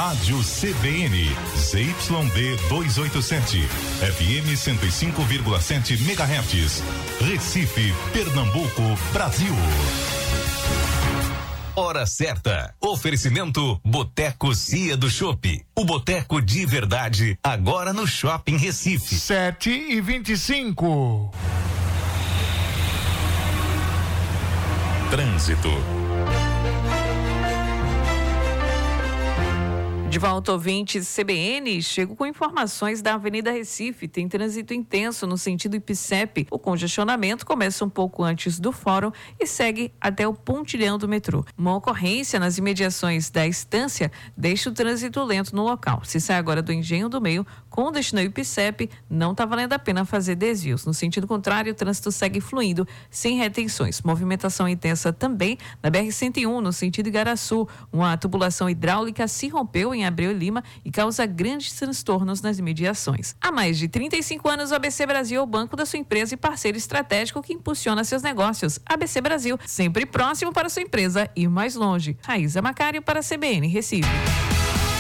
Rádio CBN, ZYD 287, FM 105,7 MHz, Recife, Pernambuco, Brasil. Hora certa. Oferecimento Boteco Cia do Chopp. O boteco de verdade, agora no Shopping Recife. 7h25. Trânsito. De volta, ouvintes CBN, chego com informações da Avenida Recife. Tem trânsito intenso no sentido IPCEP. O congestionamento começa um pouco antes do fórum e segue até o pontilhão do metrô. Uma ocorrência nas imediações da estância deixa o trânsito lento no local. Se sai agora do Engenho do Meio, com destino ao IPCEP, não está valendo a pena fazer desvios. No sentido contrário, o trânsito segue fluindo, sem retenções. Movimentação intensa também na BR-101, no sentido Igaraçu. Uma tubulação hidráulica se rompeu em Abreu e Lima e causa grandes transtornos nas imediações. Há mais de 35 anos, o ABC Brasil é o banco da sua empresa e parceiro estratégico que impulsiona seus negócios. ABC Brasil, sempre próximo para sua empresa ir mais longe. Raíza Macário para a CBN Recife.